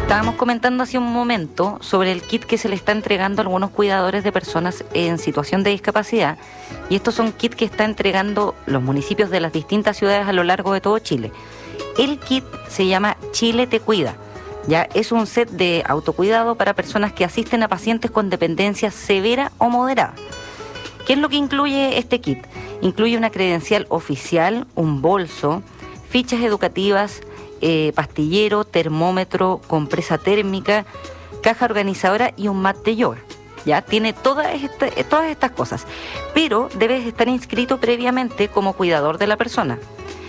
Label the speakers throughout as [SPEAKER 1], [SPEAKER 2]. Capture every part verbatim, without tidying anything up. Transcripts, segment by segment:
[SPEAKER 1] Estábamos comentando hace un momento sobre el kit que se le está entregando a algunos cuidadores de personas en situación de discapacidad, y estos son kits que está entregando los municipios de las distintas ciudades a lo largo de todo Chile. El kit se llama Chile Te Cuida. Ya es un set de autocuidado para personas que asisten a pacientes con dependencia severa o moderada. ¿Qué es lo que incluye este kit? Incluye una credencial oficial, un bolso, fichas educativas, eh, pastillero, termómetro, compresa térmica, caja organizadora y un mat de yoga. Ya tiene todas, esta, todas estas cosas, pero debes estar inscrito previamente como cuidador de la persona,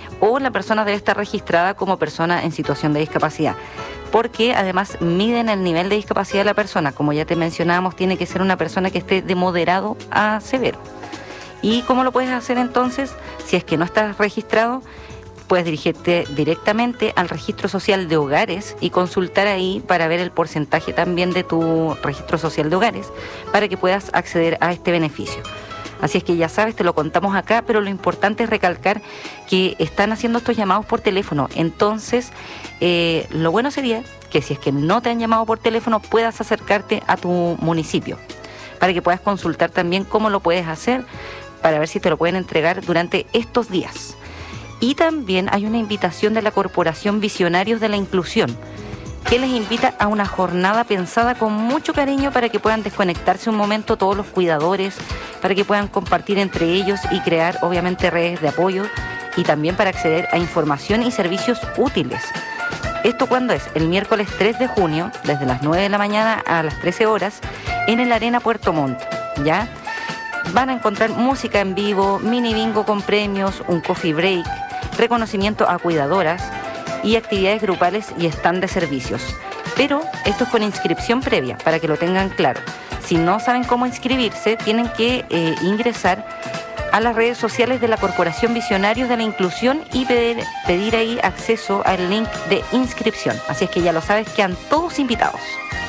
[SPEAKER 1] o la persona debe estar registrada como persona en situación de discapacidad, porque además miden el nivel de discapacidad de la persona. Como ya te mencionábamos, tiene que ser una persona que esté de moderado a severo. ¿Y cómo lo puedes hacer entonces? Si es que no estás registrado, puedes dirigirte directamente al registro social de hogares y consultar ahí para ver el porcentaje también de tu registro social de hogares, para que puedas acceder a este beneficio. Así es que ya sabes, te lo contamos acá, pero lo importante es recalcar que están haciendo estos llamados por teléfono. Entonces, eh, lo bueno sería que si es que no te han llamado por teléfono, puedas acercarte a tu municipio para que puedas consultar también cómo lo puedes hacer, para ver si te lo pueden entregar durante estos días. Y también hay una invitación de la Corporación Visionarios de la Inclusión, que les invita a una jornada pensada con mucho cariño para que puedan desconectarse un momento todos los cuidadores, para que puedan compartir entre ellos y crear obviamente redes de apoyo, y también para acceder a información y servicios útiles. ¿Esto cuándo es? El miércoles tres de junio, desde las nueve de la mañana a las trece horas, en el Arena Puerto Montt, ¿ya? Van a encontrar música en vivo, mini bingo con premios, un coffee break, reconocimiento a cuidadoras y actividades grupales y stand de servicios. Pero esto es con inscripción previa, para que lo tengan claro. Si no saben cómo inscribirse, tienen que eh, ingresar a las redes sociales de la Corporación Visionarios de la Inclusión y pedir, pedir ahí acceso al link de inscripción. Así es que ya lo sabes, quedan todos invitados.